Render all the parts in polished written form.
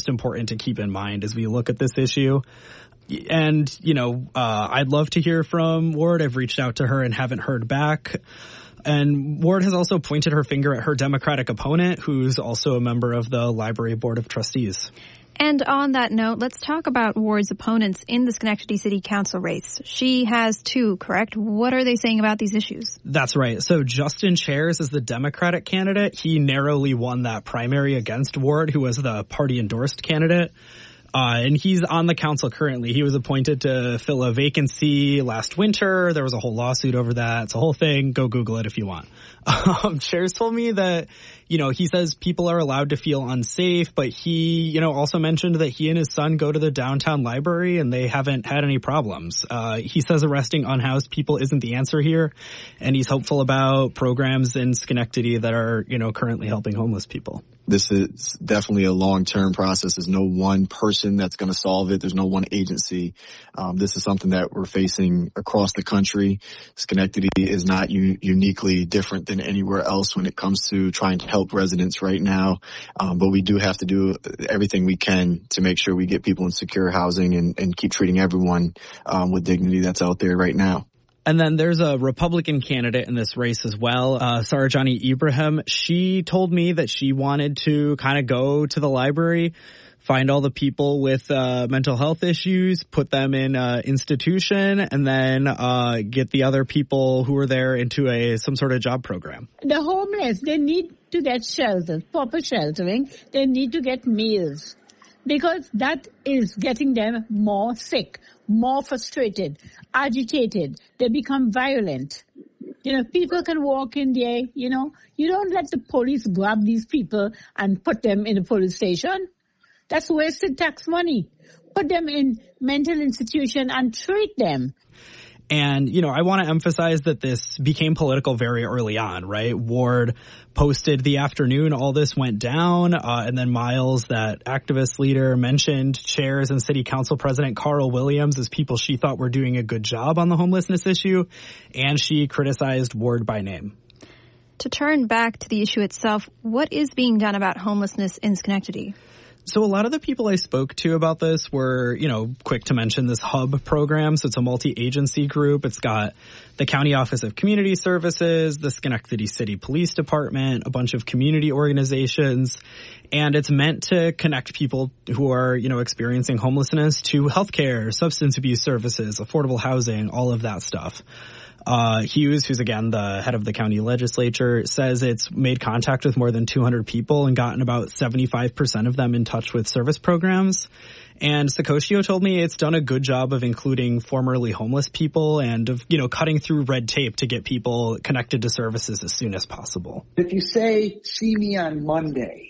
most important to keep in mind as we look at this issue. And, I'd love to hear from Ward. I've reached out to her and haven't heard back. And Ward has also pointed her finger at her Democratic opponent, who's also a member of the library board of trustees. And on that note, let's talk about Ward's opponents in the Schenectady City Council race. She has two, correct? What are they saying about these issues? That's right. So Justin Chairs is the Democratic candidate. He narrowly won that primary against Ward, who was the party-endorsed candidate. And he's on the council currently. He was appointed to fill a vacancy last winter. There was a whole lawsuit over that. It's a whole thing. Go Google it if you want. Chairs told me that, he says people are allowed to feel unsafe, but he, also mentioned that he and his son go to the downtown library and they haven't had any problems. He says arresting unhoused people isn't the answer here, and he's hopeful about programs in Schenectady that are, currently helping homeless people. This is definitely a long-term process. There's no one person that's going to solve it. There's no one agency. This is something that we're facing across the country. Schenectady is not uniquely different than anywhere else when it comes to trying to help residents right now. But we do have to do everything we can to make sure we get people in secure housing and keep treating everyone with dignity that's out there right now. And then there's a Republican candidate in this race as well, Sarajani Ibrahim. She told me that she wanted to kind of go to the library, find all the people with mental health issues, put them in an institution, and then get the other people who are there into some sort of job program. The homeless, they need to get shelter, proper sheltering. They need to get meals, because that is getting them more sick, more frustrated, agitated. They become violent. People can walk in there, you don't let the police grab these people and put them in a police station. That's wasted tax money. Put them in mental institution and treat them. And, I want to emphasize that this became political very early on, right? Ward posted the afternoon all this went down, and then Miles, that activist leader, mentioned Chairs and City Council President Carl Williams as people she thought were doing a good job on the homelessness issue, and she criticized Ward by name. To turn back to the issue itself, what is being done about homelessness in Schenectady? So a lot of the people I spoke to about this were, quick to mention this HUB program. So it's a multi-agency group. It's got the County Office of Community Services, the Schenectady City Police Department, a bunch of community organizations. And it's meant to connect people who are, experiencing homelessness to healthcare, substance abuse services, affordable housing, all of that stuff. Hughes, who's again the head of the county legislature, says it's made contact with more than 200 people and gotten about 75% of them in touch with service programs. And Secoshio told me it's done a good job of including formerly homeless people and of, cutting through red tape to get people connected to services as soon as possible. If you say, see me on Monday,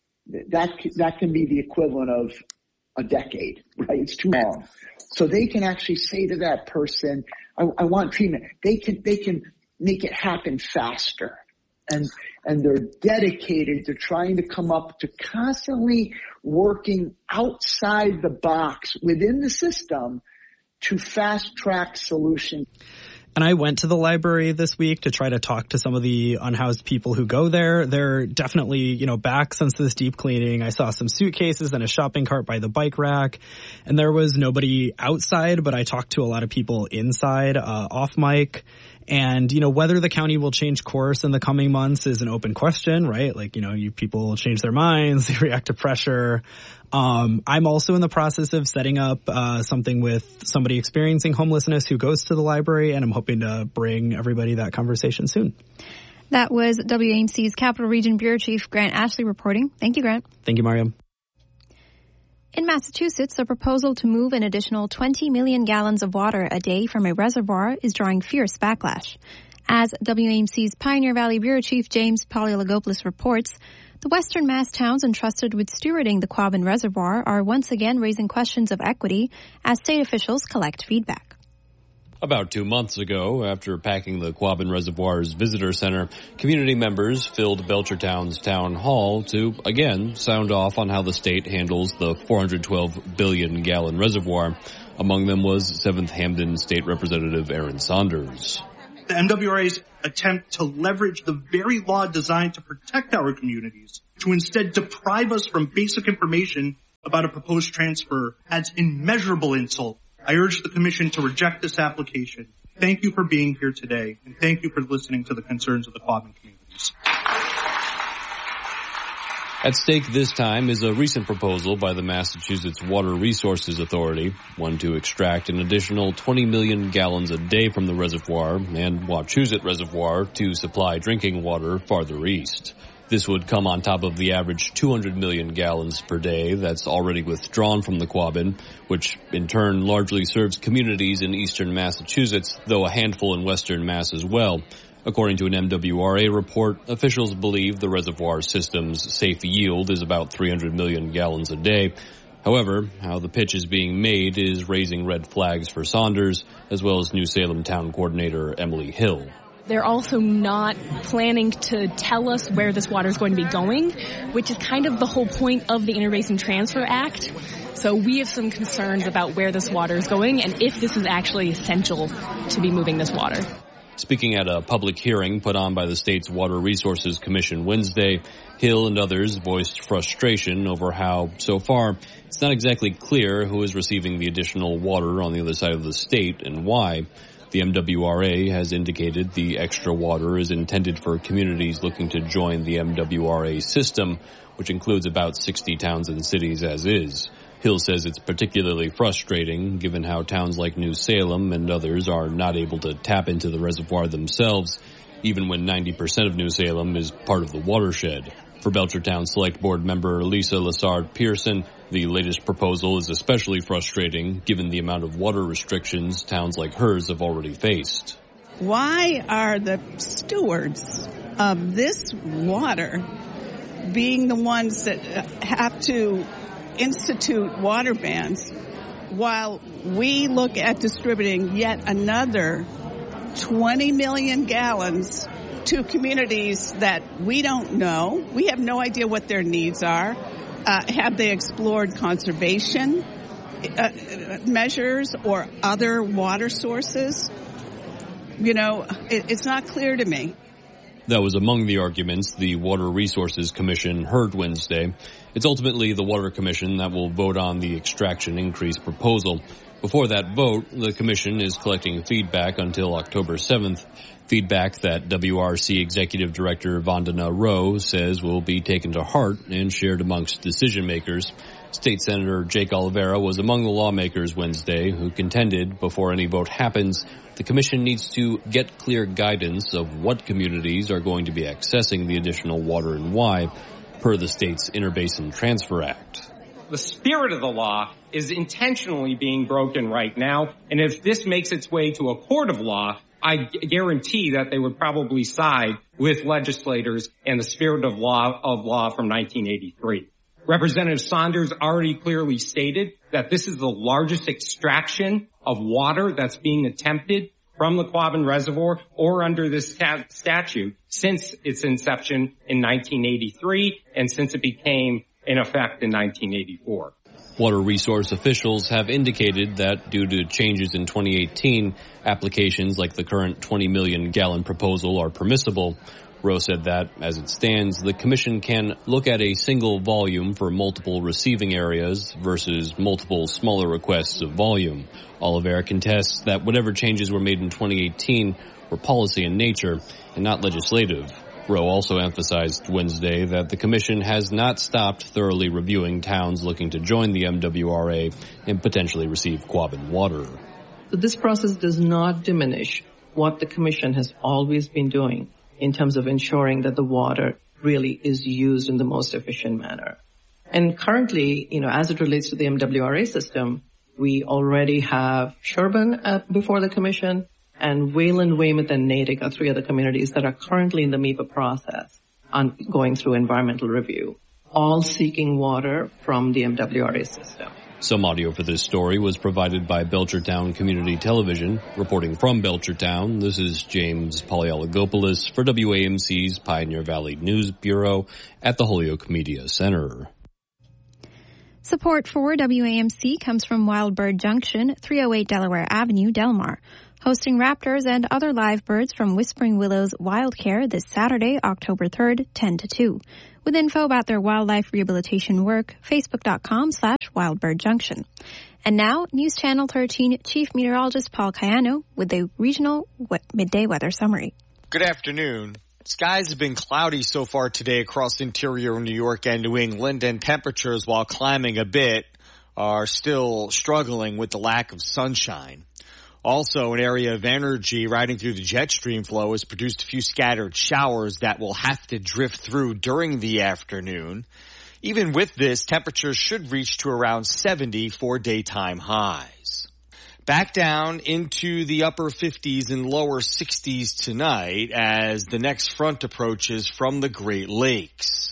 that can be the equivalent of a decade, right? It's too long. So they can actually say to that person, I want treatment. They can make it happen faster. And they're dedicated to trying to come up to constantly working outside the box within the system to fast track solutions. And I went to the library this week to try to talk to some of the unhoused people who go there. They're definitely, back since this deep cleaning. I saw some suitcases and a shopping cart by the bike rack, and there was nobody outside, but I talked to a lot of people inside, off mic. And, whether the county will change course in the coming months is an open question, right? Like, you people change their minds, they react to pressure. I'm also in the process of setting up something with somebody experiencing homelessness who goes to the library, and I'm hoping to bring everybody that conversation soon. That was WAMC's Capital Region Bureau Chief Grant Ashley reporting. Thank you, Grant. Thank you, Mariam. In Massachusetts, a proposal to move an additional 20 million gallons of water a day from a reservoir is drawing fierce backlash. As WAMC's Pioneer Valley Bureau Chief James Polyologopoulos reports, the Western Mass towns entrusted with stewarding the Quabbin Reservoir are once again raising questions of equity as state officials collect feedback. About 2 months ago, after packing the Quabbin Reservoir's visitor center, community members filled Belchertown's town hall to, again, sound off on how the state handles the 412 billion gallon reservoir. Among them was 7th Hamden State Representative Aaron Saunders. The MWRA's attempt to leverage the very law designed to protect our communities to instead deprive us from basic information about a proposed transfer adds immeasurable insult. I urge the Commission to reject this application. Thank you for being here today, and thank you for listening to the concerns of the Quabbin communities. At stake this time is a recent proposal by the Massachusetts Water Resources Authority, one to extract an additional 20 million gallons a day from the reservoir and Wachusett Reservoir to supply drinking water farther east. This would come on top of the average 200 million gallons per day that's already withdrawn from the Quabbin, which in turn largely serves communities in eastern Massachusetts, though a handful in western Mass as well. According to an MWRA report, officials believe the reservoir system's safe yield is about 300 million gallons a day. However, how the pitch is being made is raising red flags for Saunders, as well as New Salem Town Coordinator Emily Hill. They're also not planning to tell us where this water is going to be going, which is kind of the whole point of the Interbasin Transfer Act. So we have some concerns about where this water is going and if this is actually essential to be moving this water. Speaking at a public hearing put on by the state's Water Resources Commission Wednesday, Hill and others voiced frustration over how, so far, it's not exactly clear who is receiving the additional water on the other side of the state and why. The MWRA has indicated the extra water is intended for communities looking to join the MWRA system, which includes about 60 towns and cities as is. Hill says it's particularly frustrating given how towns like New Salem and others are not able to tap into the reservoir themselves, even when 90% of New Salem is part of the watershed. For Belchertown Select Board member Lisa Lassard Pearson, the latest proposal is especially frustrating given the amount of water restrictions towns like hers have already faced. Why are the stewards of this water being the ones that have to institute water bans while we look at distributing yet another 20 million gallons to communities that we don't know? We have no idea what their needs are. Have they explored conservation measures or other water sources? You know, it's not clear to me. That was among the arguments the Water Resources Commission heard Wednesday. It's ultimately the Water Commission that will vote on the extraction increase proposal. Before that vote, the Commission is collecting feedback until October 7th, feedback that WRC Executive Director Vandana Rowe says will be taken to heart and shared amongst decision makers. State Senator Jake Oliveira was among the lawmakers Wednesday who contended before any vote happens, the Commission needs to get clear guidance of what communities are going to be accessing the additional water and why, per the state's Interbasin Transfer Act. The spirit of the law is intentionally being broken right now, and if this makes its way to a court of law, I guarantee that they would probably side with legislators and the spirit of law from 1983. Representative Saunders already clearly stated that this is the largest extraction of water that's being attempted from the Quabbin Reservoir or under this statute since its inception in 1983 and since it became in effect in 1984. Water resource officials have indicated that due to changes in 2018, applications like the current 20 million gallon proposal are permissible. Rowe said that, as it stands, the Commission can look at a single volume for multiple receiving areas versus multiple smaller requests of volume. Oliveira contests that whatever changes were made in 2018 were policy in nature and not legislative. Rowe also emphasized Wednesday that the Commission has not stopped thoroughly reviewing towns looking to join the MWRA and potentially receive Quabbin water. So this process does not diminish what the Commission has always been doing in terms of ensuring that the water really is used in the most efficient manner. And currently, as it relates to the MWRA system, we already have Sherburne before the Commission, and Wayland, Weymouth, and Natick are three other communities that are currently in the MEPA process on going through environmental review, all seeking water from the MWRA system. Some audio for this story was provided by Belchertown Community Television. Reporting from Belchertown, this is James Polyologopoulos for WAMC's Pioneer Valley News Bureau at the Holyoke Media Center. Support for WAMC comes from Wildbird Junction, 308 Delaware Avenue, Delmar, hosting raptors and other live birds from Whispering Willows Wild Care this Saturday, October 3rd, 10 to 2. With info about their wildlife rehabilitation work, facebook.com/wildbirdjunction. And now, News Channel 13 Chief Meteorologist Paul Cayano with the regional midday weather summary. Good afternoon. Skies have been cloudy so far today across interior New York and New England, and temperatures, while climbing a bit, are still struggling with the lack of sunshine. Also, an area of energy riding through the jet stream flow has produced a few scattered showers that will have to drift through during the afternoon. Even with this, temperatures should reach to around 70 for daytime highs. Back down into the upper 50s and lower 60s tonight as the next front approaches from the Great Lakes.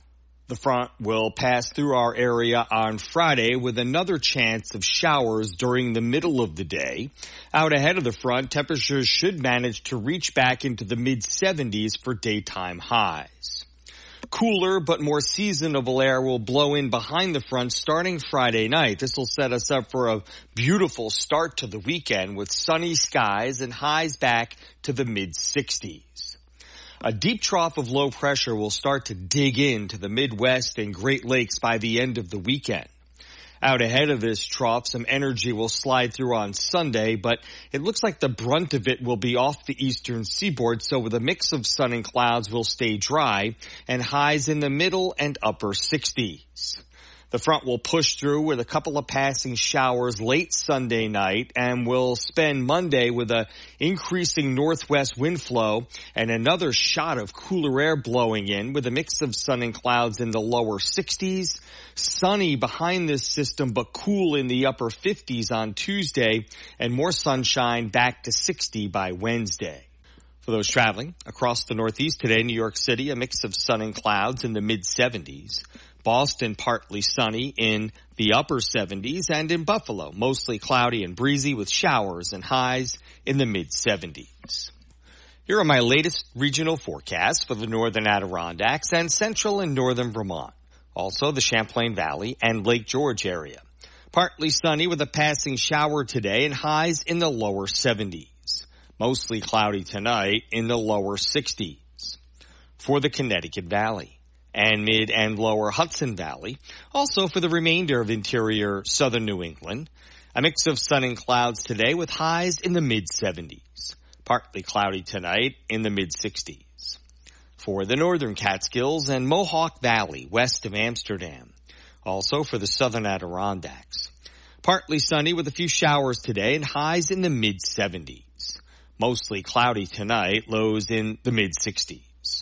The front will pass through our area on Friday with another chance of showers during the middle of the day. Out ahead of the front, temperatures should manage to reach back into the mid-70s for daytime highs. Cooler but more seasonable air will blow in behind the front starting Friday night. This will set us up for a beautiful start to the weekend with sunny skies and highs back to the mid-60s. A deep trough of low pressure will start to dig into the Midwest and Great Lakes by the end of the weekend. Out ahead of this trough, some energy will slide through on Sunday, but it looks like the brunt of it will be off the eastern seaboard, so with a mix of sun and clouds will stay dry and highs in the middle and upper 60s. The front will push through with a couple of passing showers late Sunday night and will spend Monday with a increasing northwest wind flow and another shot of cooler air blowing in with a mix of sun and clouds in the lower 60s. Sunny behind this system but cool in the upper 50s on Tuesday and more sunshine back to 60 by Wednesday. For those traveling across the Northeast today, New York City, a mix of sun and clouds in the mid-70s. Boston, partly sunny in the upper 70s, and in Buffalo, mostly cloudy and breezy with showers and highs in the mid-70s. Here are my latest regional forecasts for the northern Adirondacks and central and northern Vermont. Also the Champlain Valley and Lake George area. Partly sunny with a passing shower today and highs in the lower 70s. Mostly cloudy tonight in the lower 60s. For the Connecticut Valley and mid and lower Hudson Valley. Also for the remainder of interior southern New England, a mix of sun and clouds today with highs in the mid-70s. Partly cloudy tonight in the mid-60s. For the northern Catskills and Mohawk Valley west of Amsterdam. Also for the southern Adirondacks. Partly sunny with a few showers today and highs in the mid-70s. Mostly cloudy tonight, lows in the mid-60s.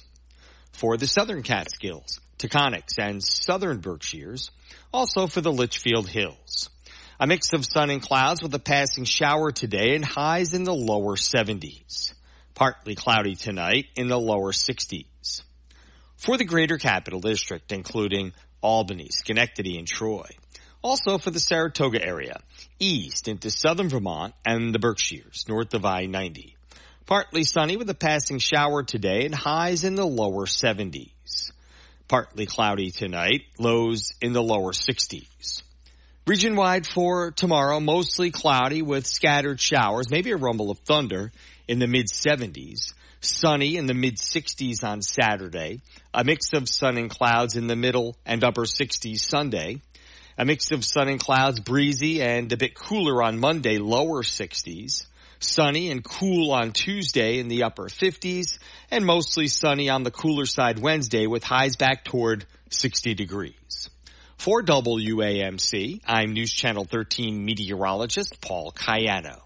For the southern Catskills, Taconics, and southern Berkshires, also for the Litchfield Hills. A mix of sun and clouds with a passing shower today and highs in the lower 70s. Partly cloudy tonight in the lower 60s. For the greater Capital District, including Albany, Schenectady, and Troy. Also for the Saratoga area, east into southern Vermont and the Berkshires, north of I-90. Partly sunny with a passing shower today and highs in the lower 70s. Partly cloudy tonight, lows in the lower 60s. Region-wide for tomorrow, mostly cloudy with scattered showers, maybe a rumble of thunder in the mid-70s. Sunny in the mid-60s on Saturday. A mix of sun and clouds in the middle and upper 60s Sunday. A mix of sun and clouds, breezy and a bit cooler on Monday, lower 60s. Sunny and cool on Tuesday in the upper 50s, and mostly sunny on the cooler side Wednesday with highs back toward 60 degrees. For WAMC, I'm News Channel 13 meteorologist Paul Cayano.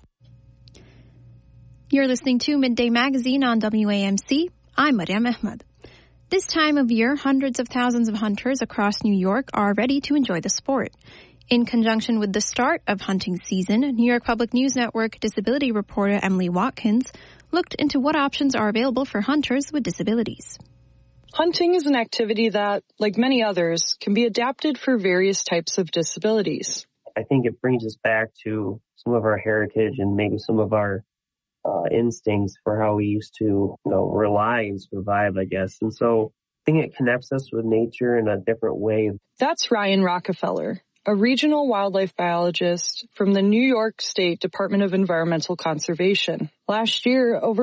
You're listening to Midday Magazine on WAMC. I'm Mariam Ahmed. This time of year, hundreds of thousands of hunters across New York are ready to enjoy the sport. In conjunction with the start of hunting season, New York Public News Network disability reporter Emily Watkins looked into what options are available for hunters with disabilities. Hunting is an activity that, like many others, can be adapted for various types of disabilities. I think it brings us back to some of our heritage and maybe some of our instincts for how we used to, rely and survive, I guess. And so I think it connects us with nature in a different way. That's Ryan Rockefeller, a regional wildlife biologist from the New York State Department of Environmental Conservation. Last year, over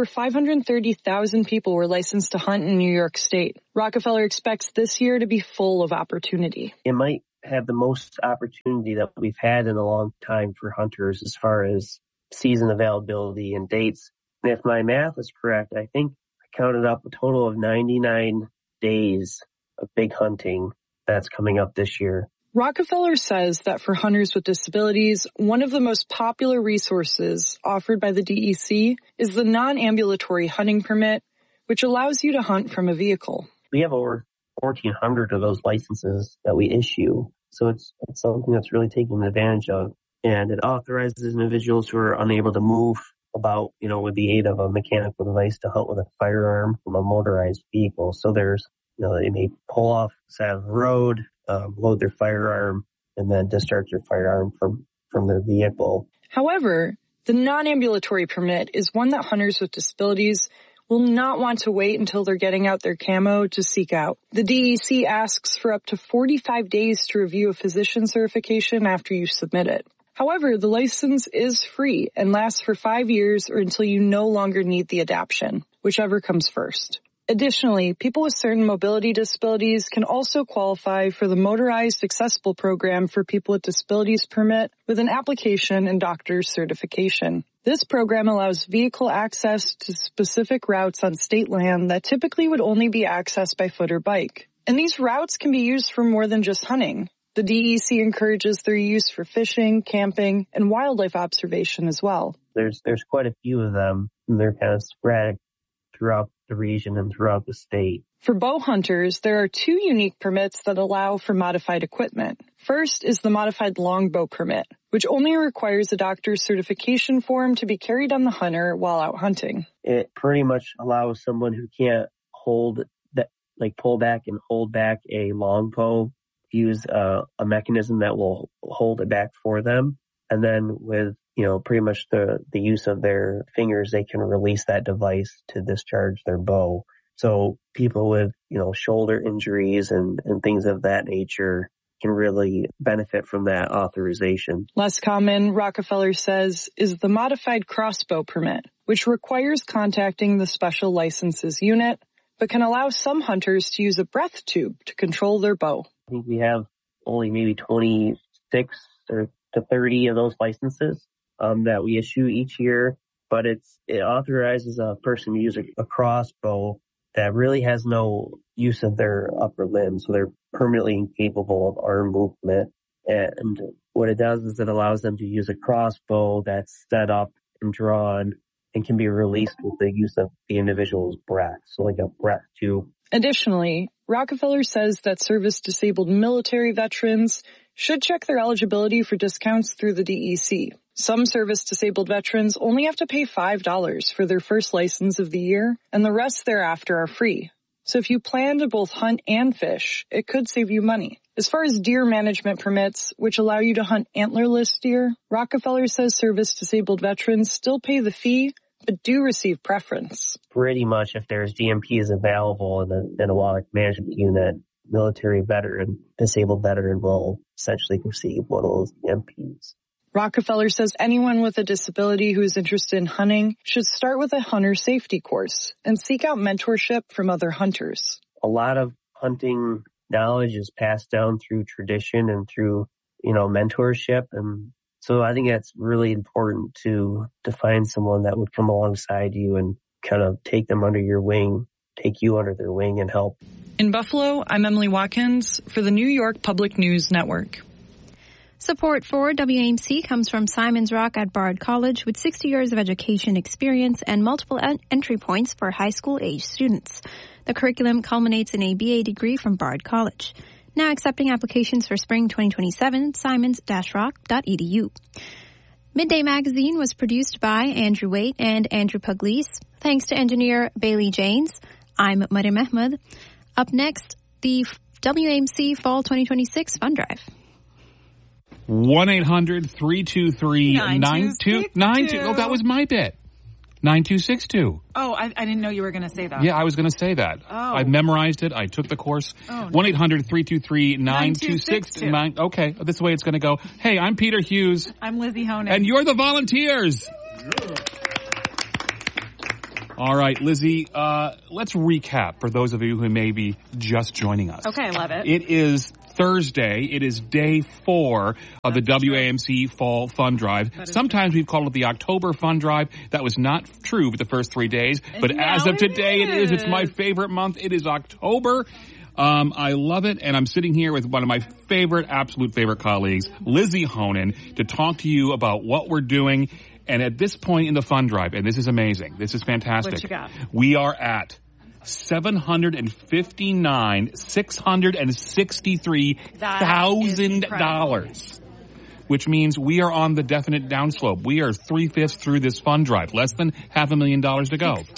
530,000 people were licensed to hunt in New York State. Rockefeller expects this year to be full of opportunity. It might have the most opportunity that we've had in a long time for hunters as far as season availability and dates. And if my math is correct, I think I counted up a total of 99 days of big hunting that's coming up this year. Rockefeller says that for hunters with disabilities, one of the most popular resources offered by the DEC is the non-ambulatory hunting permit, which allows you to hunt from a vehicle. We have over 1,400 of those licenses that we issue, so it's something that's really taken advantage of. And it authorizes individuals who are unable to move about, with the aid of a mechanical device to hunt with a firearm from a motorized vehicle. So there's, they may pull off the side of the road, load their firearm, and then discharge their firearm from their vehicle. However, the non-ambulatory permit is one that hunters with disabilities will not want to wait until they're getting out their camo to seek out. The DEC asks for up to 45 days to review a physician certification after you submit it. However, the license is free and lasts for 5 years or until you no longer need the adaption, whichever comes first. Additionally, people with certain mobility disabilities can also qualify for the Motorized Accessible Program for People with Disabilities permit with an application and doctor's certification. This program allows vehicle access to specific routes on state land that typically would only be accessed by foot or bike. And these routes can be used for more than just hunting. The DEC encourages their use for fishing, camping, and wildlife observation as well. There's quite a few of them, and they're kind of sporadic throughout the region and throughout the state. For bow hunters, there are 2 unique permits that allow for modified equipment. First is the modified longbow permit, which only requires a doctor's certification form to be carried on the hunter while out hunting. It pretty much allows someone who can't pull back and hold back a longbow, use a mechanism that will hold it back for them. And then with, pretty much the use of their fingers, they can release that device to discharge their bow. So people with, shoulder injuries and things of that nature can really benefit from that authorization. Less common, Rockefeller says, is the modified crossbow permit, which requires contacting the special licenses unit, but can allow some hunters to use a breath tube to control their bow. I think we have only maybe 26 or to 30 of those licenses that we issue each year, but it authorizes a person to use a crossbow that really has no use of their upper limb, so they're permanently incapable of arm movement. And what it does is it allows them to use a crossbow that's set up and drawn and can be released with the use of the individual's breath, so like a breath tube. Additionally, Rockefeller says that service-disabled military veterans should check their eligibility for discounts through the DEC. Some service-disabled veterans only have to pay $5 for their first license of the year, and the rest thereafter are free. So if you plan to both hunt and fish, it could save you money. As far as deer management permits, which allow you to hunt antlerless deer, Rockefeller says service-disabled veterans still pay the fee, but do receive preference. Pretty much if there's DMPs available in a wildlife management unit, military veteran, disabled veteran will essentially receive one of those DMPs. Rockefeller says anyone with a disability who is interested in hunting should start with a hunter safety course and seek out mentorship from other hunters. A lot of hunting knowledge is passed down through tradition and through, mentorship. And so I think that's really important to find someone that would come alongside you and kind of take them under your wing, take you under their wing and help. In Buffalo, I'm Emily Watkins for the New York Public News Network. Support for WAMC comes from Simon's Rock at Bard College with 60 years of education experience and multiple entry points for high school age students. The curriculum culminates in a BA degree from Bard College. Now accepting applications for spring 2027, simons-rock.edu. Midday Magazine was produced by Andrew Waite and Andrew Pugliese. Thanks to engineer Bailey Janes. I'm Mariam Ahmed. Up next, the WAMC Fall 2026 Fund Drive. 1-800-323-9292. Oh, that was my bit. 9262. Oh, I didn't know you were going to say that. Yeah, I was going to say that. Oh. I memorized it. I took the course. 1-800-323-9262. Okay, this is the way it's going to go. Hey, I'm Peter Hughes. I'm Lizzie Honan. And you're the volunteers. All right, Lizzie, let's recap for those of you who may be just joining us. Okay, I love it. It is Thursday. It is day 4 of the WAMC Fall Fund Drive. Sometimes we've called it the October Fund Drive. That was not true for the first 3 days. But as of today, it is. It's my favorite month. It is October. I love it, and I'm sitting here with one of my absolute favorite colleagues, Lizzie Honan, to talk to you about what we're doing. And at this point in the fund drive, and this is amazing, this is fantastic. What you got? We are at $759,663,000, which means we are on the definite downslope. We are 3/5 through this fund drive, less than $500,000 to go.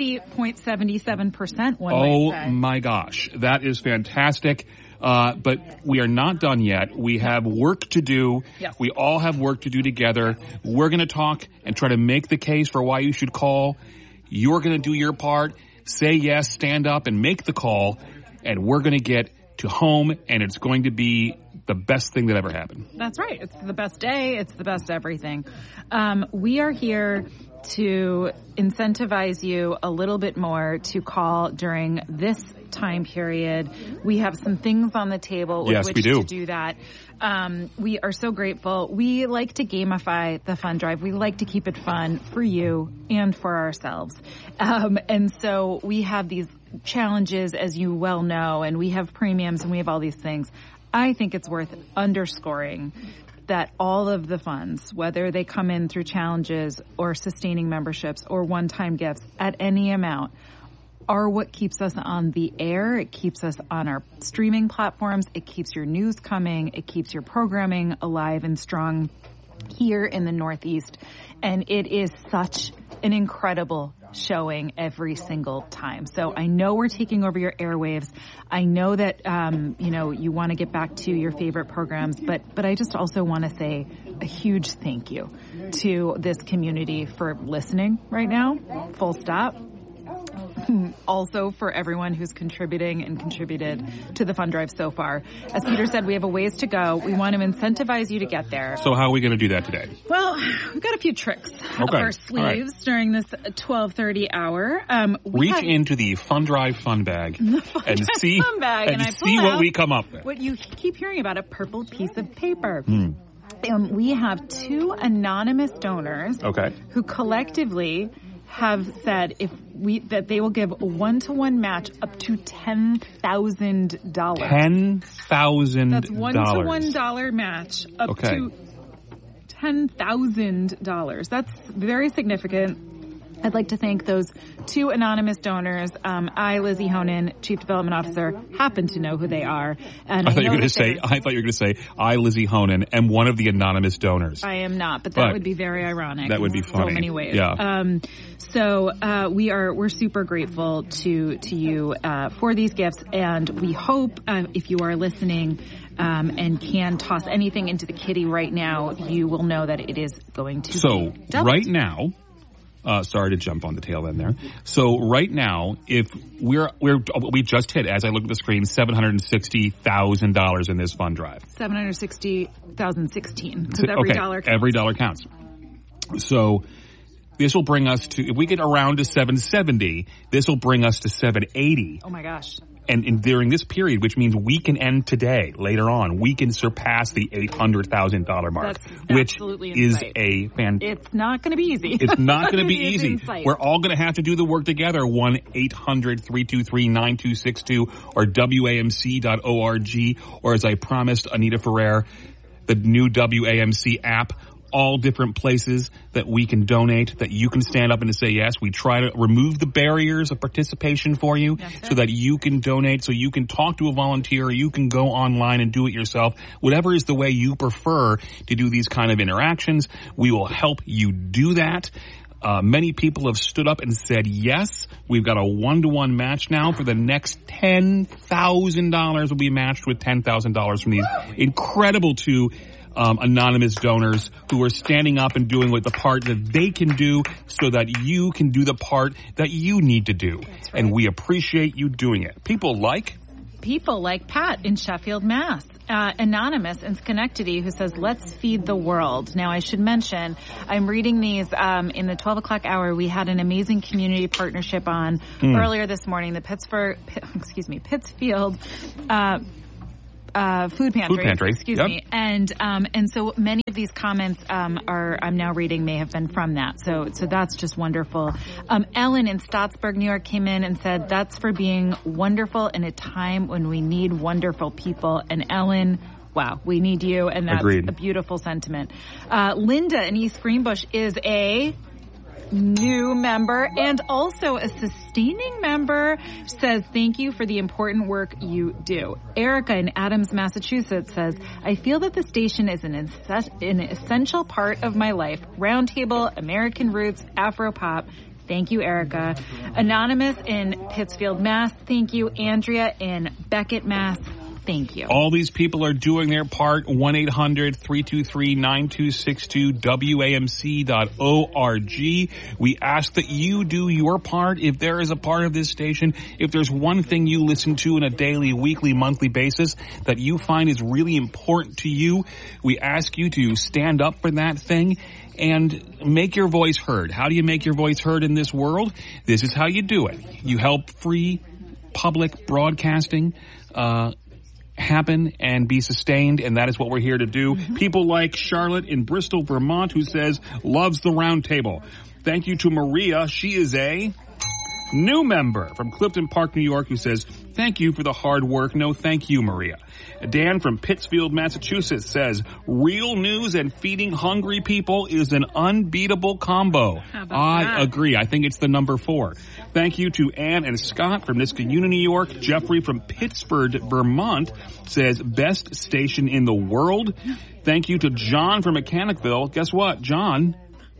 60.77%. Oh my gosh, that is fantastic. But we are not done yet. We have work to do. Yes. We all have work to do together. We're going to talk and try to make the case for why you should call. You're going to do your part. Say yes, stand up, and make the call. And we're going to get to home, and it's going to be the best thing that ever happened. That's right. It's the best day. It's the best everything. We are here to incentivize you a little bit more to call during this time period. We have some things on the table with which to do that. We are so grateful. We like to gamify the fund drive. We like to keep it fun for you and for ourselves. And so we have these challenges, as you well know, and we have premiums and we have all these things. I think it's worth underscoring that all of the funds, whether they come in through challenges or sustaining memberships or one-time gifts at any amount, are what keeps us on the air. It keeps us on our streaming platforms. It keeps your news coming. It keeps your programming alive and strong here in the Northeast. And it is such an incredible showing every single time. So I know we're taking over your airwaves. I know that, you want to get back to your favorite programs, but I just also want to say a huge thank you to this community for listening right now. Full stop. Also for everyone who's contributing and contributed to the fund drive so far. As Peter said, we have a ways to go. We want to incentivize you to get there. So how are we going to do that today? Well, we've got a few tricks up our sleeves during this 12:30 hour. Reach into the fund drive fund bag and see what we come up with. What you keep hearing about, a purple piece of paper. We have 2 anonymous donors who collectively have said that they will give a 1-to-1 match up to $10,000. $10,000. That's $1-to-1 match up to $10,000. That's very significant. I'd like to thank those 2 anonymous donors. I, Lizzie Honan, Chief Development Officer, happen to know who they are. And I thought you were going to say, I, Lizzie Honan, am one of the anonymous donors. I am not, but that would be very ironic. That would be funny. In so many ways. Yeah. We're super grateful to you for these gifts, and we hope if you are listening and can toss anything into the kitty right now, you will know that it is going to be doubled. Right now. Sorry to jump on the tail end there. So right now, if we just hit, as I look at the screen, $760,000 in this fund drive. $760,016 because every dollar counts. Every dollar counts. So this will bring us to, if we get around to 770, this will bring us to 780. Oh my gosh. And during this period, which means we can end today, later on, we can surpass the $800,000 mark, which is It's not going to be easy. It's not going to be easy. We're all going to have to do the work together. 1-800-323-9262 or WAMC.org, or as I promised Anita Ferrer, the new WAMC app. All different places that we can donate, that you can stand up and say yes. We try to remove the barriers of participation for you so that you can donate, so you can talk to a volunteer, you can go online and do it yourself. Whatever is the way you prefer to do these kind of interactions, we will help you do that. Many people have stood up and said yes. We've got a 1-to-1 match now for the next $10,000 will be matched with $10,000 from these incredible 2 anonymous donors who are standing up and doing the part that they can do so that you can do the part that you need to do. Right. And we appreciate you doing it. People like Pat in Sheffield, Mass. Anonymous in Schenectady, who says, let's feed the world. Now, I should mention, I'm reading these in the 12 o'clock hour. We had an amazing community partnership on earlier this morning, the Pittsfield Food Pantry. Excuse me. And so many of these comments I'm now reading may have been from that. So that's just wonderful. Ellen in Stottsburg, New York came in and said, that's for being wonderful in a time when we need wonderful people. And Ellen, wow, we need you. And that's a beautiful sentiment. Linda in East Greenbush is a new member and also a sustaining member, says thank you for the important work you do. Erica in Adams, Massachusetts says, I feel that the station is an essential part of my life. Roundtable, American Roots, Afro Pop. Thank you, Erica. Anonymous in Pittsfield, Mass. Thank you. Andrea in Beckett, Mass. Thank you. All these people are doing their part. 1-800-323-9262, WAMC.org. We ask that you do your part. If there is a part of this station, if there's one thing you listen to on a daily, weekly, monthly basis that you find is really important to you, we ask you to stand up for that thing and make your voice heard. How do you make your voice heard in this world? This is how you do it. You help free public broadcasting happen and be sustained, and that is what we're here to do. People like Charlotte in Bristol, Vermont, who says, loves the round table. Thank you to Maria. She is a new member from Clifton Park, New York, who says, thank you for the hard work. No, thank you, Maria. Dan from Pittsfield, Massachusetts says, real news and feeding hungry people is an unbeatable combo. I agree. I think it's the number 4. Thank you to Ann and Scott from Niskayuna, New York. Jeffrey from Pittsburgh, Vermont says, best station in the world. Thank you to John from Mechanicville. Guess what? John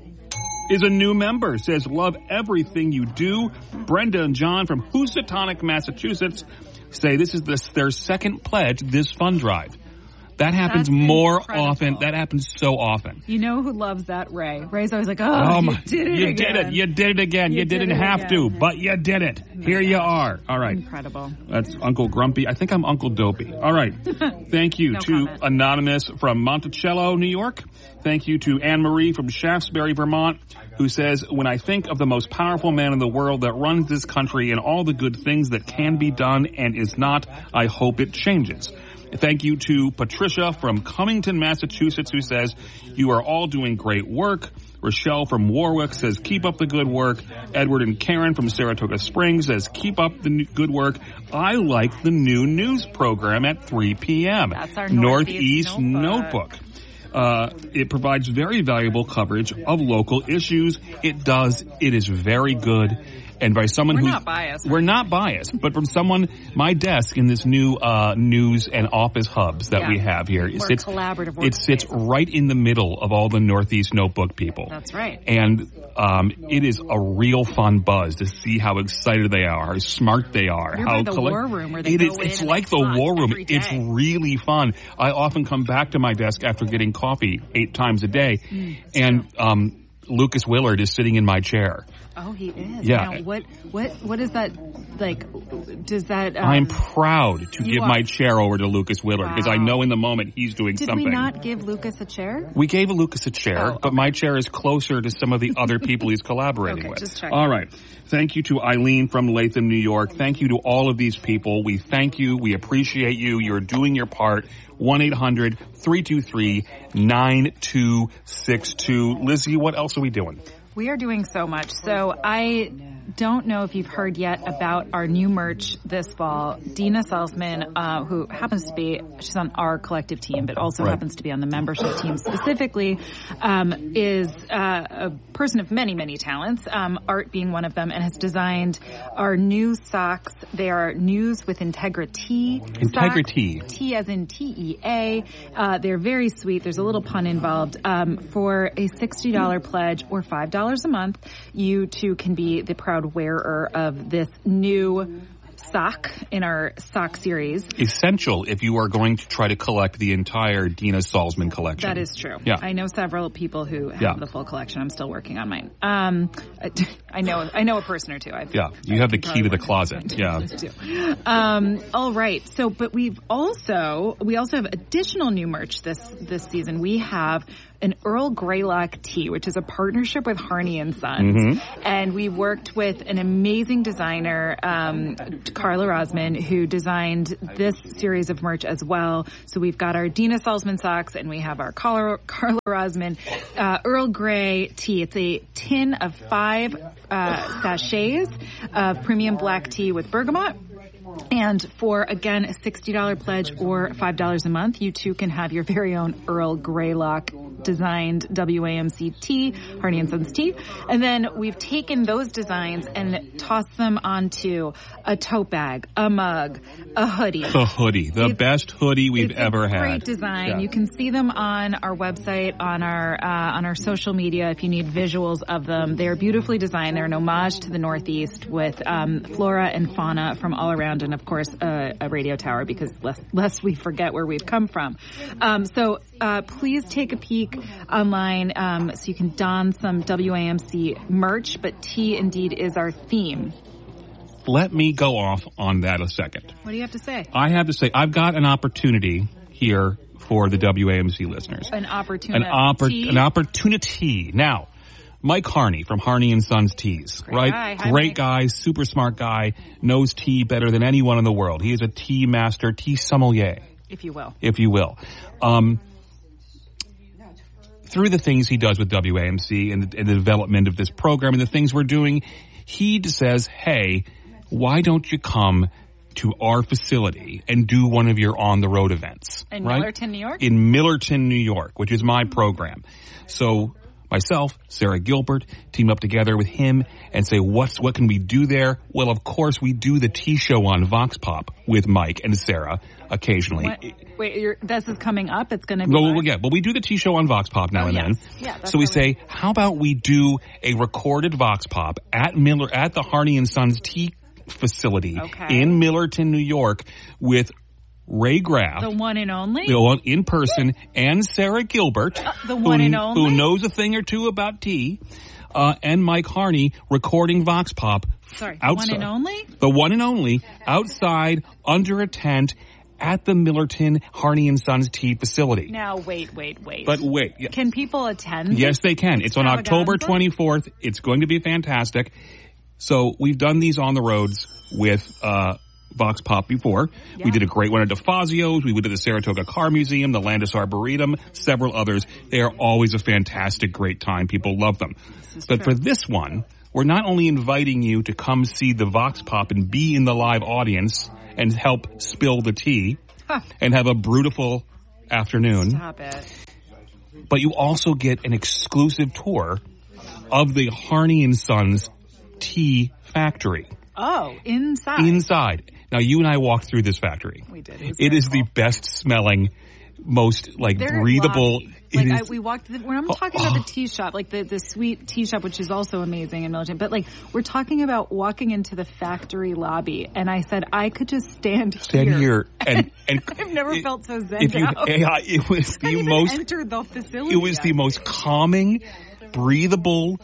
is a new member, says, love everything you do. Brenda and John from Housatonic, Massachusetts say this is their second pledge this fund drive. That happens more often. That happens so often. You know who loves that? Ray. Ray's always like, you did it again. You did it again. You didn't have to, but you did it. Here you are. All right. Incredible. That's Uncle Grumpy. I think I'm Uncle Dopey. All right. Thank you to Anonymous from Monticello, New York. Thank you to Anne-Marie from Shaftesbury, Vermont, who says, when I think of the most powerful man in the world that runs this country and all the good things that can be done and is not, I hope it changes. Thank you to Patricia from Cummington, Massachusetts, who says, you are all doing great work. Rochelle from Warwick says, keep up the good work. Edward and Karen from Saratoga Springs says, keep up the good work. I like the new news program at 3 p.m. That's our Northeast Notebook. It provides very valuable coverage of local issues. It does. It is very good. And by someone we're not biased. We're not biased, but from someone, my desk in this new news and office hubs that we have here, it sits right in the middle of all the Northeast Notebook people. That's right. And it is a real fun buzz to see how excited they are, how smart they are. You're how by the war room where they it's like the war room. It's really fun. I often come back to my desk after getting coffee 8 times a day, and Lucas Willard is sitting in my chair. Oh, he is. Yeah. Now, what is that like? Does that? I'm proud to give my chair over to Lucas Willard because I know in the moment he's doing something. Did we not give Lucas a chair? We gave Lucas a chair, but my chair is closer to some of the other people he's collaborating with. Just checking. All right. Thank you to Eileen from Latham, New York. Thank you to all of these people. We thank you. We appreciate you. You're doing your part. 1-800-323-9262. Lizzie, what else are we doing? We are doing so much. So I don't know if you've heard yet about our new merch this fall. Dina Salzman, who happens to be, she's on our collective team, but also happens to be on the membership team specifically, is a person of many, many talents, art being one of them, and has designed our new socks. They are News with Integrity. Integrity. Socks, T as in TEA. They're very sweet. There's a little pun involved. For a $60 pledge or $5 a month, you too can be the proud wearer of this new sock in our sock series. Essential if you are going to try to collect the entire Dina Salzman collection. That is true. Yeah. I know several people who have the full collection. I'm still working on mine. I know a person or two. You have the key to the closet. Yeah. All right. So, but we also have additional new merch this season. We have an Earl Greylock tea, which is a partnership with Harney and Sons. And we worked with an amazing designer, Carla Rosman, who designed this series of merch as well. So we've got our Dina Salzman socks, and we have our Carla Rosman Earl Grey tea. It's a tin of 5 sachets of premium black tea with bergamot. And for, again, a $60 pledge or $5 a month, you too can have your very own Earl Greylock designed WAMC tea, Harney & Sons tea. And then we've taken those designs and tossed them onto a tote bag, a mug, a hoodie. The hoodie, the best hoodie we've ever had. Great design. You can see them on our website, on our social media if you need visuals of them. They're beautifully designed. They're an homage to the Northeast with flora and fauna from all around, and of course a radio tower, because lest we forget where we've come from. So please take a peek online so you can don some WAMC merch, but tea indeed is our theme. Let me go off on that a second. What do you have to say? I have to say, I've got an opportunity here for the WAMC listeners. An opportunity. An opportunity. Now, Mike Harney from Harney & Sons Teas, right? Great guy, super smart guy, knows tea better than anyone in the world. He is a tea master, tea sommelier. If you will. Through the things he does with WAMC and the development of this program and the things we're doing, he says, hey, why don't you come to our facility and do one of your on-the-road events? In Millerton, New York? In Millerton, New York, which is my program. So myself, Sarah Gilbert, team up together with him and say, what can we do there? Well, of course, we do the tea show on Vox Pop with Mike and Sarah occasionally. This is coming up? It's going to be but we do the tea show on Vox Pop now and then. Yeah, so we say, how about we do a recorded Vox Pop at the Harney & Sons tea facility in Millerton, New York with Ray Graff, the one and only, the one in person, and Sarah Gilbert, the one and only, who knows a thing or two about tea, and Mike Harney recording Vox Pop. Sorry, outside, one and only? The one and only, outside, under a tent, at the Millerton Harney & Sons tea facility. Now, wait. But wait. Yeah. Can people attend? Yes, they can. It's on October 24th. It's going to be fantastic. So we've done these on the roads with Vox Pop before. Yeah. We did a great one at DeFazio's. We did the Saratoga Car Museum, the Landis Arboretum, several others. They are always a fantastic, great time. People love them. But for this one, we're not only inviting you to come see the Vox Pop and be in the live audience and help spill the tea and have a beautiful afternoon. Stop it. But you also get an exclusive tour of the Harney & Sons tea factory. Oh, inside. Inside. Now, you and I walked through this factory. We did. It is the best smelling, most breathable. We walked. When I'm talking about the tea shop, like the sweet tea shop, which is also amazing in Millerton, but we're talking about walking into the factory lobby, and I said I could just stand here, and I've never felt so zen out. It was the most. Entered the facility. It was the most calming, breathable,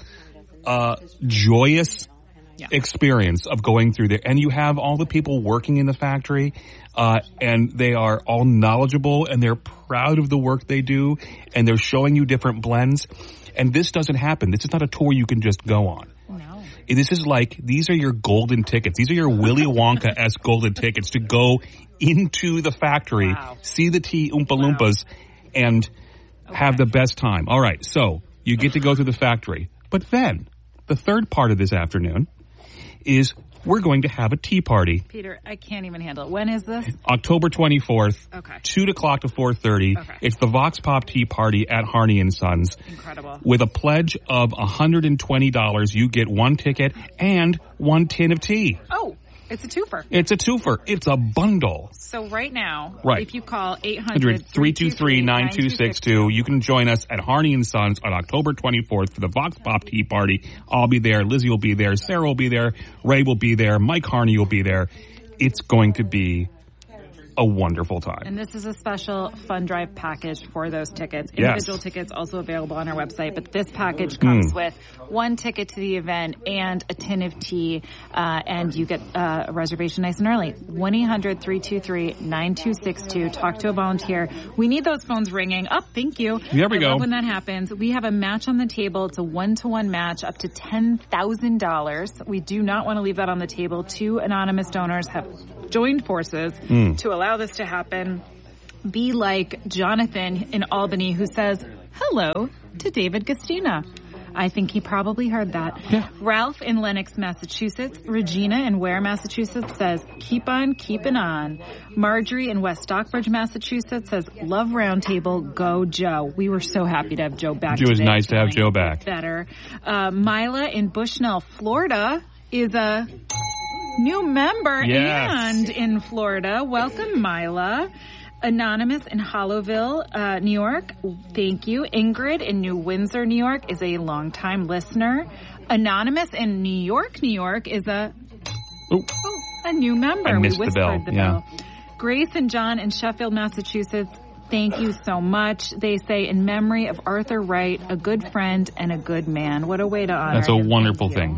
joyous experience of going through there. And you have all the people working in the factory, and they are all knowledgeable, and they're proud of the work they do, and they're showing you different blends. And this doesn't happen. This is not a tour you can just go on. No. This is these are your golden tickets. These are your Willy Wonka-esque golden tickets to go into the factory, see the tea Oompa Loompas, and have the best time. All right, so you get to go through the factory. But then, the third part of this afternoon is we're going to have a tea party. Peter, I can't even handle it. When is this? October 24th. Okay. 2 o'clock to 4:30. Okay. It's the Vox Pop Tea Party at Harney & Sons. Incredible. With a pledge of $120, you get one ticket and one tin of tea. Oh, it's a twofer. It's a twofer. It's a bundle. So right now, right. if you call 800-323-9262, you can join us at Harney & Sons on October 24th for the Vox Pop Tea Party. I'll be there. Lizzie will be there. Sarah will be there. Ray will be there. Mike Harney will be there. It's going to be a wonderful time. And this is a special fund drive package for those tickets. Individual tickets also available on our website, but this package comes with 1 ticket to the event and a tin of tea, and you get a reservation nice and early. 1-800-323-9262. Talk to a volunteer. We need those phones ringing. Oh, thank you. There we go. I love when that happens. We have a match on the table. It's a 1-to-1 match up to $10,000. We do not want to leave that on the table. 2 anonymous donors have joined forces to allow this to happen. Be like Jonathan in Albany, who says hello to David Gastina. I think he probably heard that. Yeah. Ralph in Lenox, Massachusetts. Regina in Ware, Massachusetts says, keep on keeping on. Marjorie in West Stockbridge, Massachusetts says, love Roundtable, go Joe. We were so happy to have Joe back. It was nice to have Joe back. Better. Mila in Bushnell, Florida is a new member and in Florida. Welcome, Mila. Anonymous in Hollowville, New York. Thank you. Ingrid in New Windsor, New York is a longtime listener. Anonymous in New York is a new member. I missed the bell. Bell. Grace and John in Sheffield, Massachusetts. Thank you so much. They say, in memory of Arthur Wright, a good friend and a good man. What a way to honor That's a him. wonderful thing.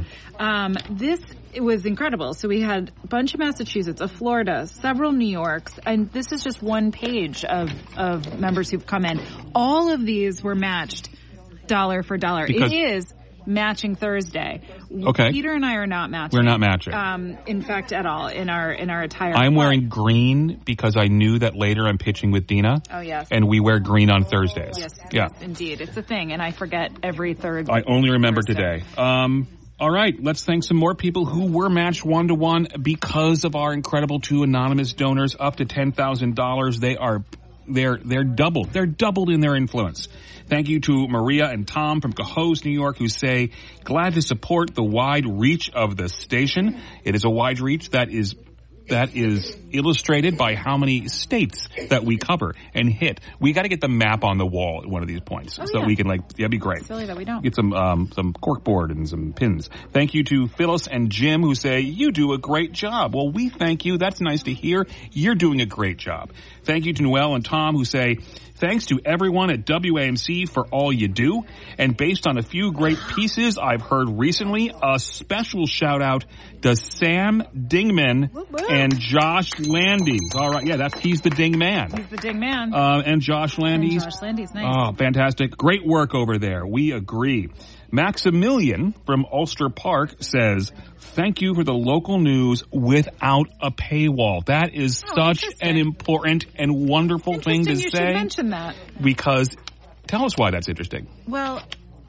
It was incredible. So we had a bunch of Massachusetts, a Florida, several New Yorks, and this is just one page of members who've come in. All of these were matched dollar for dollar. It is Matching Thursday. Okay. Peter and I are not matching. We're not matching. In fact, at all in our attire. I'm wearing green because I knew that later I'm pitching with Dina. Oh, yes. And we wear green on Thursdays. Yes, indeed. It's a thing, and I forget every third. I only remember Thursday. today. All right, let's thank some more people who were matched 1-to-1 because of our incredible 2 anonymous donors up to $10,000. They're doubled. They're doubled in their influence. Thank you to Maria and Tom from Cohoes, New York, who say, glad to support the wide reach of the station. It is a wide reach that is illustrated by how many states that we cover and hit. We got to get the map on the wall at one of these points so that we can that'd be great. Silly that we don't. Get some corkboard and some pins. Thank you to Phyllis and Jim who say, you do a great job. Well, we thank you. That's nice to hear. You're doing a great job. Thank you to Noelle and Tom who say, thanks to everyone at WAMC for all you do. And based on a few great pieces I've heard recently, a special shout out to Sam Dingman and Josh Landis. All right. Yeah, he's the Ding Man. He's the Ding Man. And Josh Landis. And Josh Landis, nice. Oh, fantastic. Great work over there. We agree. Maximilian from Ulster Park says, thank you for the local news without a paywall. That is such an important and wonderful thing to say. You should mention that. Because, tell us why that's interesting. Well,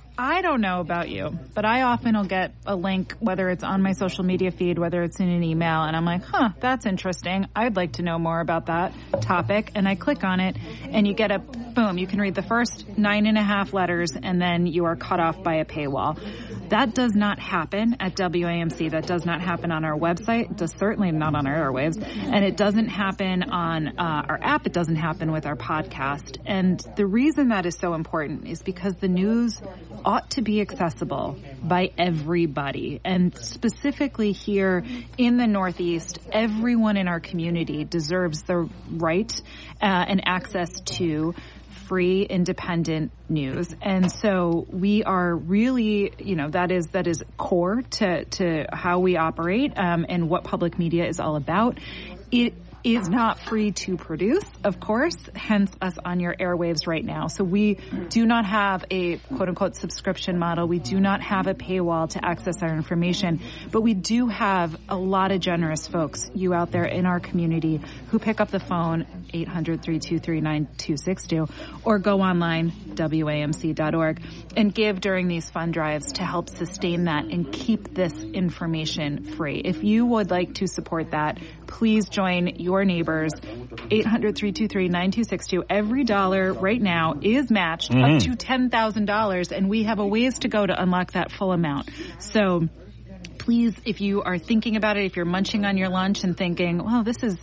I don't know about you, but I often will get a link, whether it's on my social media feed, whether it's in an email, and I'm like, that's interesting. I'd like to know more about that topic. And I click on it, and you get boom, you can read the first 9.5 letters, and then you are cut off by a paywall. That does not happen at WAMC. That does not happen on our website. It does certainly not on our airwaves. And it doesn't happen on our app. It doesn't happen with our podcast. And the reason that is so important is because the news ought to be accessible by everybody. And specifically here in the Northeast, everyone in our community deserves the right and access to free, independent news. And so we are really, that is core to how we operate and what public media is all about. It is not free to produce, of course, hence us on your airwaves right now. So we do not have a quote-unquote subscription model. We do not have a paywall to access our information, but we do have a lot of generous folks, you out there in our community, who pick up the phone, 800-323-9262, or go online, WAMC.org, and give during these fund drives to help sustain that and keep this information free. If you would like to support that, please join your neighbors. 800-323-9262. Every dollar right now is matched up to $10,000, and we have a ways to go to unlock that full amount. So please, if you are thinking about it, if you're munching on your lunch and thinking, well, this is,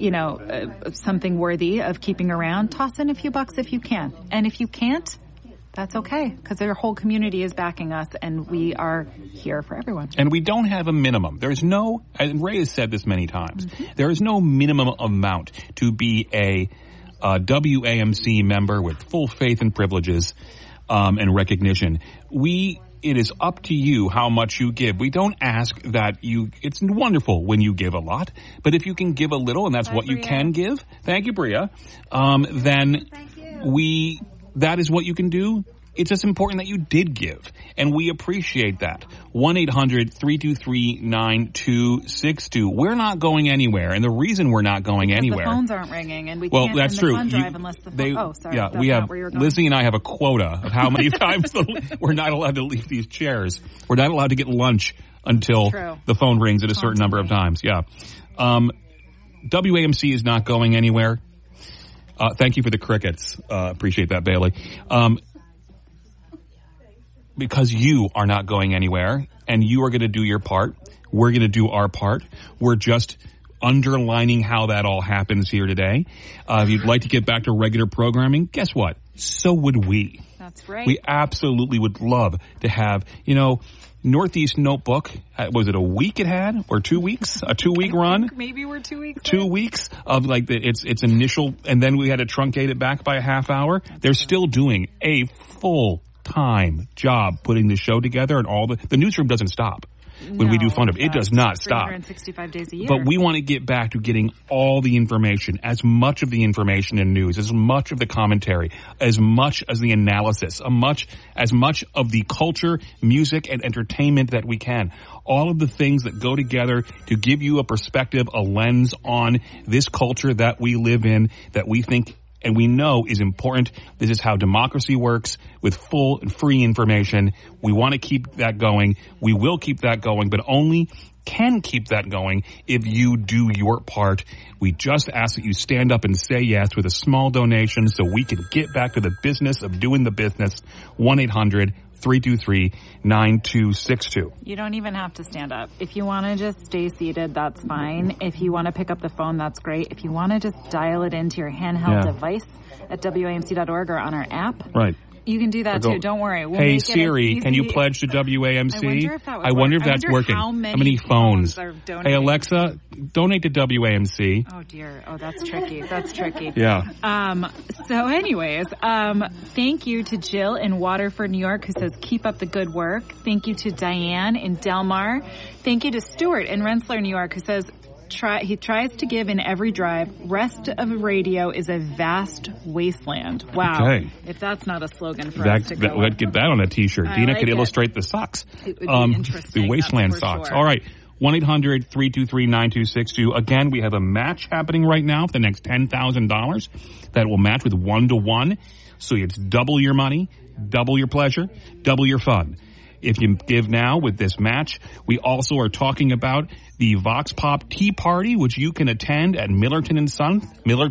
something worthy of keeping around, toss in a few bucks if you can. And if you can't, that's okay, because their whole community is backing us, and we are here for everyone. And we don't have a minimum. There's no, and Ray has said this many times, there is no minimum amount to be a WAMC member with full faith and privileges and recognition. It is up to you how much you give. We don't ask that it's wonderful when you give a lot, but if you can give a little, and that's what you can give, thank you, Bria, then that is what you can do. It's just important that you did give, and we appreciate that. 1-800-323-9262. We're not going anywhere, and the reason we're not going anywhere. The phones aren't ringing, and we can't that's end true. the fund drive unless the phone. Yeah, we have, Lizzie and I have a quota of how many times we're not allowed to leave these chairs. We're not allowed to get lunch until the phone rings at a certain number of times. Yeah. WAMC is not going anywhere. Thank you for the crickets. Appreciate that, Bailey. Because you are not going anywhere, and you are going to do your part. We're going to do our part. We're just underlining how that all happens here today. If you'd like to get back to regular programming, guess what? So would we. That's right. We absolutely would love to have, Northeast Notebook, was it a week it had? Or 2 weeks? A 2-week run? Maybe we're 2 weeks. 2 weeks of its initial, and then we had to truncate it back by a half hour. They're still doing a full-time job putting the show together, and all the newsroom doesn't stop. When we do Fun Up, it does not stop. 365 days a year. But we want to get back to getting all the information, as much of the information in news, as much of the commentary, as much as the analysis, as much of the culture, music, and entertainment that we can. All of the things that go together to give you a perspective, a lens on this culture that we live in, that we think and we know is important. This is how democracy works, with full and free information. We want to keep that going. We will keep that going, but only can keep that going if you do your part. We just ask that you stand up and say yes with a small donation so we can get back to the business of doing the business. 1-800-323-9262. You don't even have to stand up. If you want to just stay seated, that's fine. If you want to pick up the phone, that's great. If you want to just dial it into your handheld device at WAMC.org or on our app. Right. You can do that too. Don't worry. We'll hey Siri, can you pledge to WAMC? I wonder if that's working. How many phones are donating? Hey Alexa, donate to WAMC. Oh dear. Oh, that's tricky. That's tricky. Yeah. So anyways, thank you to Jill in Waterford, New York, who says keep up the good work. Thank you to Diane in Delmar. Thank you to Stuart in Rensselaer, New York, who says he tries to give in every drive. Rest of radio is a vast wasteland. Wow. Okay. If that's not a slogan for us to go. Let's get that on a t-shirt. Dina could illustrate the socks. It would be interesting. The wasteland socks. Sure. All right. 1-800-323-9262. Again, we have a match happening right now for the next $10,000 that will match with 1-to-1. So it's double your money, double your pleasure, double your fun. If you give now with this match, we also are talking about the Vox Pop Tea Party, which you can attend at Harney and Sons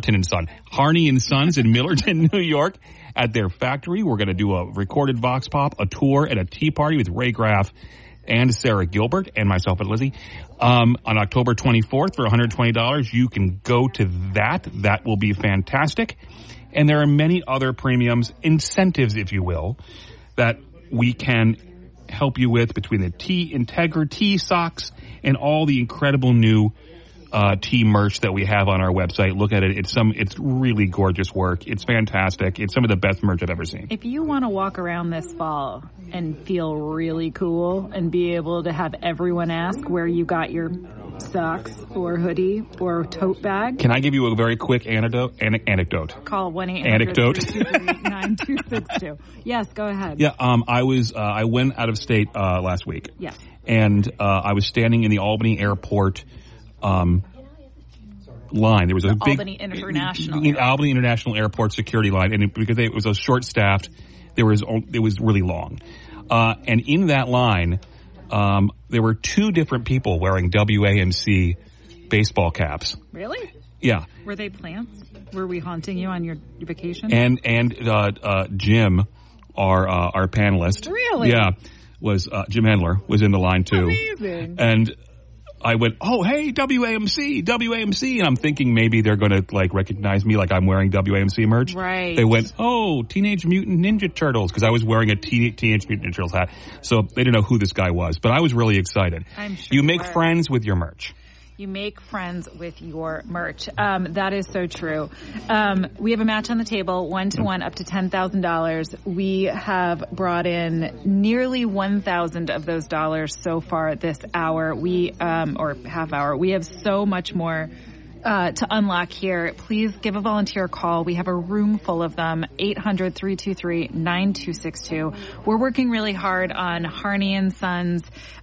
in Millerton, New York, at their factory. We're going to do a recorded Vox Pop, a tour, and a tea party with Ray Graff and Sarah Gilbert and myself and Lizzie on October 24th for $120. You can go to that. That will be fantastic. And there are many other premiums, incentives, if you will, that we can help you with between the Integra tea socks and all the incredible new tea merch that we have on our website. Look at it. It's really gorgeous work. It's fantastic. It's some of the best merch I've ever seen. If you want to walk around this fall and feel really cool and be able to have everyone ask where you got your socks or hoodie or tote bag. Can I give you a very quick anecdote? Call 1-800-323-9262. Yes, go ahead. Yeah, I went out of state last week. Yes. And I was standing in the Albany Airport line. There was a big Albany International Airport security line, and because it was a short staffed, it was really long. And in that line, there were two different people wearing WAMC baseball caps. Really? Yeah. Were they plants? Were we haunting you on your vacation? And Jim, our panelist. Really? Yeah. Was Jim Hendler was in the line too. Amazing. And I went, oh, hey, WAMC. And I'm thinking maybe they're going to like recognize me like I'm wearing WAMC merch. Right. They went, oh, Teenage Mutant Ninja Turtles, because I was wearing a Teenage Mutant Ninja Turtles hat. So they didn't know who this guy was, but I was really excited. I'm sure you make friends with your merch. You make friends with your merch. That is so true. We have a match on the table, 1-to-1 up to $10,000. We have brought in nearly 1,000 of those dollars so far this hour. Or half hour. We have so much more to unlock here. Please give a volunteer a call. We have a room full of them, 800-323-9262. We're working really hard on Harney and Sons,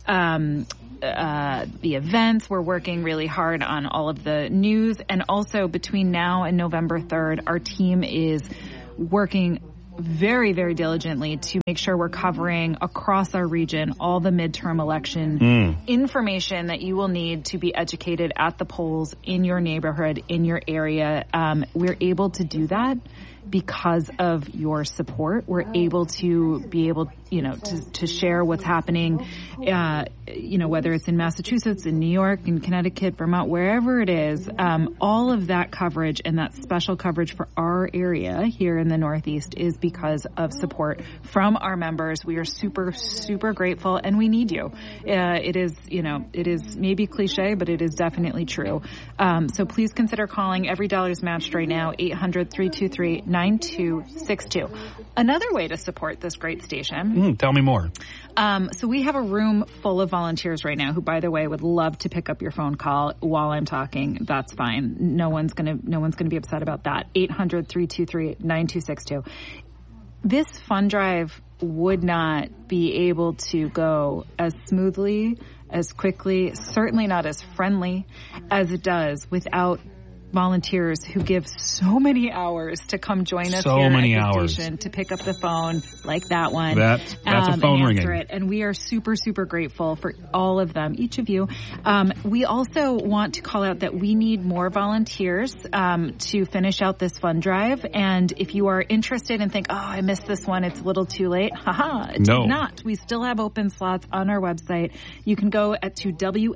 the events. We're working really hard on all of the news. And also between now and November 3rd, our team is working very, very diligently to make sure we're covering across our region all the midterm election information that you will need to be educated at the polls in your neighborhood, in your area. We're able to do that because of your support. We're able to to share what's happening, whether it's in Massachusetts, in New York, in Connecticut, Vermont, wherever it is. All of that coverage and that special coverage for our area here in the Northeast is because of support from our members. We are super, super grateful, and we need you. It is maybe cliche, but it is definitely true. So please consider calling. Every dollar is matched right now, 800-323-9262. Another way to support this great station. Tell me more. So we have a room full of volunteers right now who, by the way, would love to pick up your phone call while I'm talking. That's fine. No one's gonna be upset about that. 800-323-9262. This fund drive would not be able to go as smoothly, as quickly, certainly not as friendly as it does without volunteers who give so many hours to come join us here at the station, to pick up the phone like that one. That's a phone ringing. It. And we are super, super grateful for all of them, each of you. We also want to call out that we need more volunteers to finish out this fund drive. And if you are interested and think, oh, I missed this one, it's a little too late. It's not. We still have open slots on our website. You can go to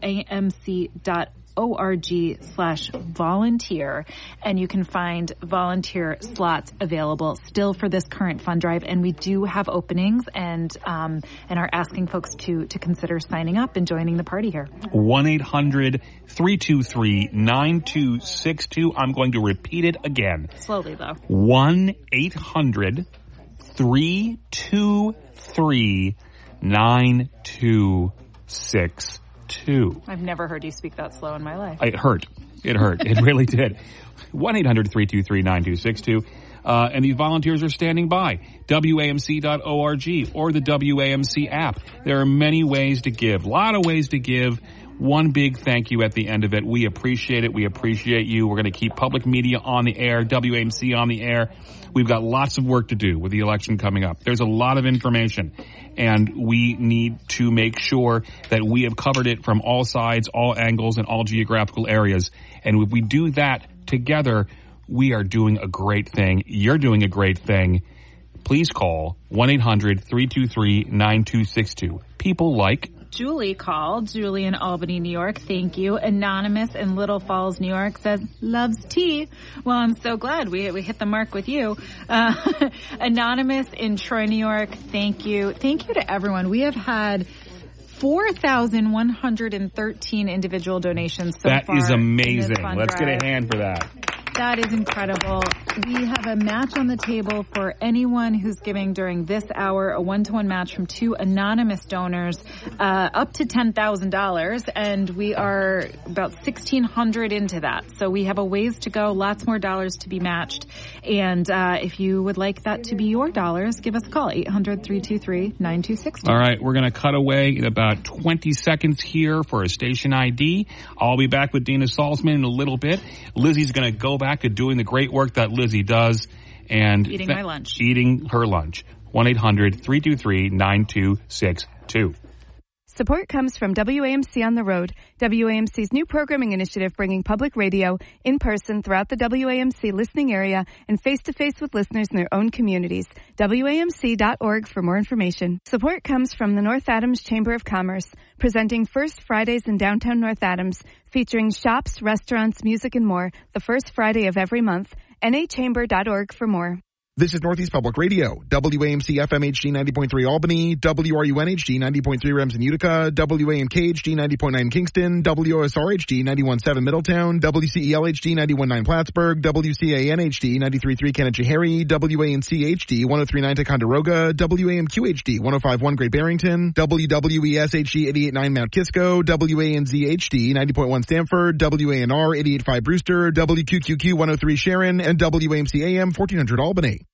WAMC.org/volunteer, and you can find volunteer slots available still for this current fund drive. And we do have openings and are asking folks to consider signing up and joining the party here. 1-800-323-9262. I'm going to repeat it again. Slowly, though. 1-800-323-9262. I've never heard you speak that slow in my life. It hurt. It really did. 1-800-323-9262. And these volunteers are standing by. WAMC.org or the WAMC app. There are many ways to give. A lot of ways to give. One big thank you at the end of it. We appreciate it. We appreciate you. We're going to keep public media on the air, WAMC on the air. We've got lots of work to do with the election coming up. There's a lot of information, and we need to make sure that we have covered it from all sides, all angles, and all geographical areas. And if we do that together, we are doing a great thing. You're doing a great thing. Please call 1-800-323-9262. People like Julie called. Julie in Albany, New York. Thank you. Anonymous in Little Falls, New York says, loves tea. Well, I'm so glad we hit the mark with you. Anonymous in Troy, New York. Thank you. Thank you to everyone. We have had 4,113 individual donations so far. That is amazing. Let's get a hand for that. That is incredible. We have a match on the table for anyone who's giving during this hour, a 1-to-1 match from 2 anonymous donors, up to $10,000, and we are about 1,600 into that. So we have a ways to go, lots more dollars to be matched. And if you would like that to be your dollars, give us a call, 800-323-9262. All right, we're going to cut away in about 20 seconds here for a station ID. I'll be back with Dina Salzman in a little bit. Lizzie's going to go back to doing the great work that Lizzie does and eating my lunch. Eating her lunch. 1-800-323-9262. Support comes from WAMC on the Road, WAMC's new programming initiative bringing public radio in person throughout the WAMC listening area and face-to-face with listeners in their own communities. WAMC.org for more information. Support comes from the North Adams Chamber of Commerce, presenting First Fridays in downtown North Adams, featuring shops, restaurants, music, and more, the first Friday of every month. NAChamber.org for more. This is Northeast Public Radio, WAMC FMHD 90.3 Albany, WRUNHD 90.3 Remsen Utica, WAMKHD 90.9 Kingston, WOSRHD 91.7 Middletown, WCELHD 91.9 Plattsburgh, WCANHD 93.3 Canachahary, WANCHD 103.9 Ticonderoga, WAMQHD 105.1 Great Barrington, WWESHD 88.9 Mount Kisco, WANZHD 90.1 Stamford, WANR 88.5 Brewster, WQQQ 103 Sharon, and WAMC AM 1400 Albany.